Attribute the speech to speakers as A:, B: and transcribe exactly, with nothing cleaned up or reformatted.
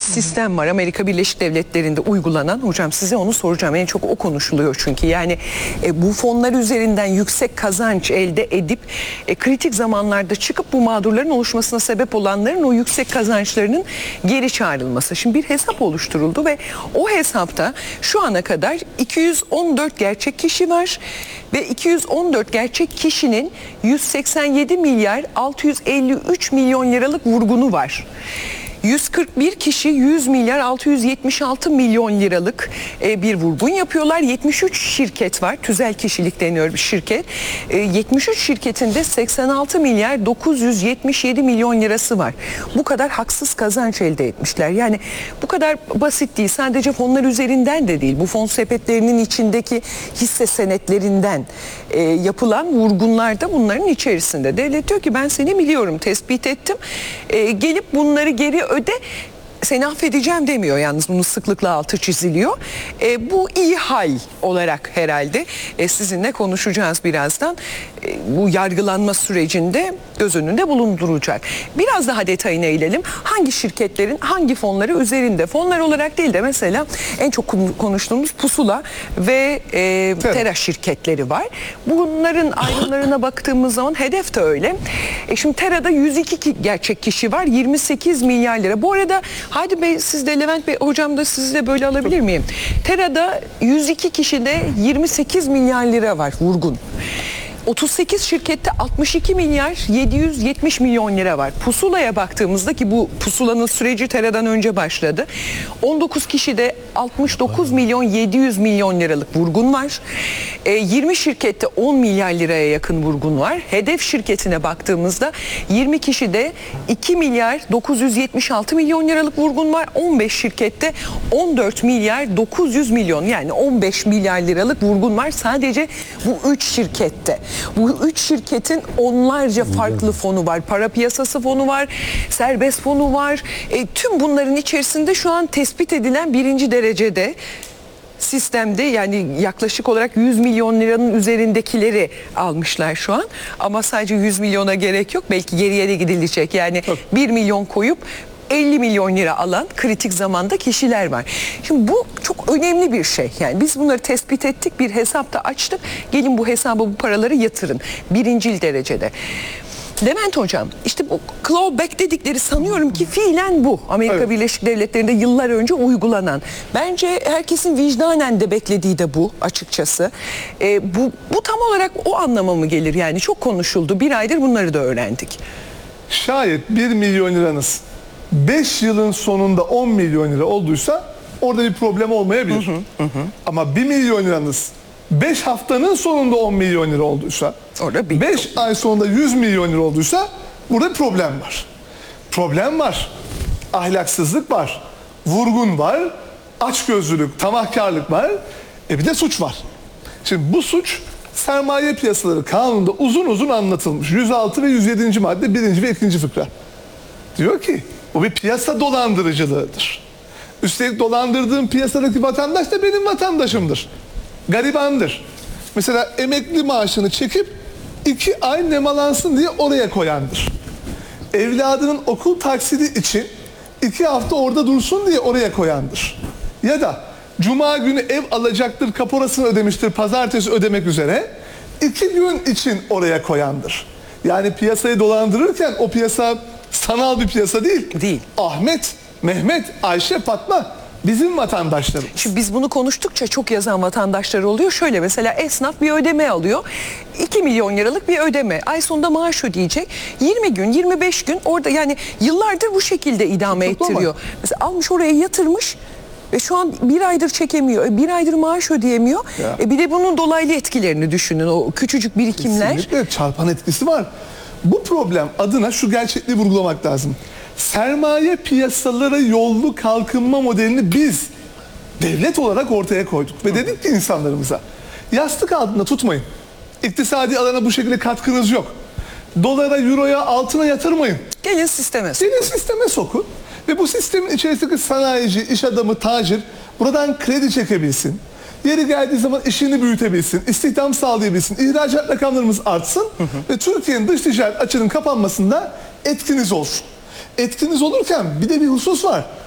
A: sistem var Amerika Birleşik Devletleri'nde uygulanan. Hocam size onu soracağım. En çok o konuşuluyor çünkü. Yani e, bu fonlar üzerinden yüksek kazanç elde edip e, kritik zamanlarda çıkıp bu mağdurların oluşmasına sebep olanların o yüksek kazançlarının geri çağrılması. Şimdi bir hesap oluşturuldu ve o hesapta şu ana kadar iki yüz on dört gerçek kişi var ve iki yüz on dört gerçek kişinin yüz seksen yedi milyar altı yüz elli üç milyon liralık vurgunu var. yüz kırk bir kişi yüz milyar altı yüz yetmiş altı milyon liralık bir vurgun yapıyorlar. yetmiş üç şirket var. Tüzel kişilik deniyor bir şirket. yetmiş üç şirketinde seksen altı milyar dokuz yüz yetmiş yedi milyon lirası var. Bu kadar haksız kazanç elde etmişler. Yani bu kadar basit değil. Sadece fonlar üzerinden de değil. Bu fon sepetlerinin içindeki hisse senetlerinden yapılan vurgunlar da bunların içerisinde. Devlet diyor ki ben seni biliyorum, tespit ettim. Gelip bunları geri öde, seni affedeceğim demiyor, yalnız bunun sıklıkla altı çiziliyor. E, bu iyi hal olarak herhalde e, sizinle konuşacağız birazdan. E, bu yargılanma sürecinde göz önünde bulunduracak. Biraz daha detayına inelim. Hangi şirketlerin hangi fonları üzerinde? Fonlar olarak değil de mesela en çok konuştuğumuz Pusula ve e, Tera şirketleri var. Bunların ayrımlarına baktığımız zaman hedef de öyle. E, şimdi Tera'da yüz iki gerçek kişi var. yirmi sekiz milyar lira. Bu arada Hadi Bey, siz de Levent Bey, hocam da sizi de böyle alabilir miyim? Tera'da yüz iki kişide yirmi sekiz milyar lira var vurgun. otuz sekiz şirkette altmış iki milyar yedi yüz yetmiş milyon lira var. Pusula'ya baktığımızda, ki bu Pusula'nın süreci Tera'dan önce başladı. on dokuz kişide altmış dokuz milyon yedi yüz milyon liralık vurgun var. E, yirmi şirkette on milyar liraya yakın vurgun var. Hedef şirketine baktığımızda yirmi kişide iki milyar dokuz yüz yetmiş altı milyon liralık vurgun var. on beş şirkette on dört milyar dokuz yüz milyon, yani on beş milyar liralık vurgun var sadece bu üç şirkette. Bu üç şirketin onlarca farklı fonu var. Para piyasası fonu var, serbest fonu var. E, tüm bunların içerisinde şu an tespit edilen birinci derecede sistemde, yani yaklaşık olarak yüz milyon liranın üzerindekileri almışlar şu an. Ama sadece yüz milyona gerek yok. Belki geriye de gidilecek. Yani bir milyon koyup elli milyon lira alan kritik zamanda kişiler var. Şimdi bu çok önemli bir şey. Yani biz bunları tespit ettik, bir hesapta açtık. Gelin bu hesaba bu paraları yatırın. Birincil derecede. Levent Hocam, işte bu clawback dedikleri sanıyorum ki fiilen bu. Amerika evet. Birleşik Devletleri'nde yıllar önce uygulanan. Bence herkesin vicdanen de beklediği de bu açıkçası. Ee, bu, bu tam olarak o anlama mı gelir? Yani çok konuşuldu. Bir aydır bunları da öğrendik.
B: Şayet bir milyon liranız beş yılın sonunda on milyon lira olduysa orada bir problem olmayabilir. Hı hı, hı. Ama bir milyon liranız beş haftanın sonunda on milyon lira olduysa, beş ay sonunda yüz milyon lira olduysa burada problem var. Problem var. Ahlaksızlık var. Vurgun var. Açgözlülük, tamahkarlık var. E bir de suç var. Şimdi bu suç sermaye piyasaları kanununda uzun uzun anlatılmış. yüz altı ve yüz yedinci madde birinci ve ikinci fıkra. Diyor ki bu bir piyasa dolandırıcılığıdır. Üstelik dolandırdığım piyasadaki vatandaş da benim vatandaşımdır. Garibandır. Mesela emekli maaşını çekip iki ay nemalansın diye oraya koyandır. Evladının okul taksidi için iki hafta orada dursun diye oraya koyandır. Ya da cuma günü ev alacaktır, kaporasını ödemiştir, pazartesi ödemek üzere iki gün için oraya koyandır. Yani piyasayı dolandırırken o piyasa sanal bir piyasa değil.
A: Değil.
B: Ahmet, Mehmet, Ayşe, Fatma bizim vatandaşlarımız.
A: Şimdi biz bunu konuştukça çok yazan vatandaşlar oluyor. Şöyle mesela esnaf bir ödeme alıyor. iki milyon liralık bir ödeme. Ay sonunda maaş ödeyecek. yirmi gün, yirmi beş gün orada, yani yıllardır bu şekilde idame çok ettiriyor. Normal. Mesela almış oraya yatırmış ve şu an bir aydır çekemiyor. Bir aydır maaş ödeyemiyor. E bir de bunun dolaylı etkilerini düşünün. O küçücük birikimler.
B: Kesinlikle çarpan etkisi var. Bu problem adına şu gerçekliği vurgulamak lazım. Sermaye piyasaları yollu kalkınma modelini biz devlet olarak ortaya koyduk. Ve dedik ki insanlarımıza, yastık altında tutmayın. İktisadi alana bu şekilde katkınız yok. Dolara, euroya, altına yatırmayın.
A: Gelin sisteme sokun.
B: Gelin sisteme sokun. Ve bu sistemin içerisindeki sanayici, iş adamı, tacir buradan kredi çekebilsin. Yeri geldiği zaman işini büyütebilsin, istihdam sağlayabilsin, ihracat rakamlarımız artsın hı hı. ve Türkiye'nin dış ticaret açığının kapanmasında etkiniz olsun. Etkiniz olurken bir de bir husus var.